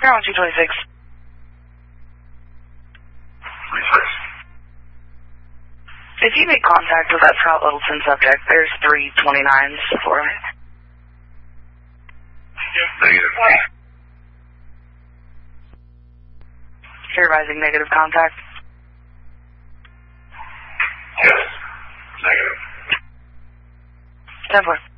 You're on 226. 26. If you make contact with that Scott Littleton subject, there's 329s for it. Negative. You're advising negative contact. Yes. Negative. 10-4.